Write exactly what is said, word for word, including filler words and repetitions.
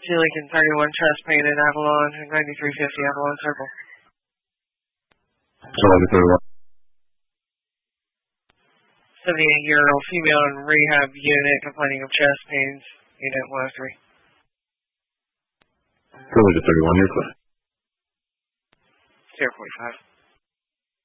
G Lincoln thirty-one, chest pain in Avalon, ninety-three fifty Avalon Circle. Charlie thirty-one. seventy-eight-year-old female in rehab unit complaining of chest pains, unit one oh three. Charlie thirty-one, you're clear. zero forty-five.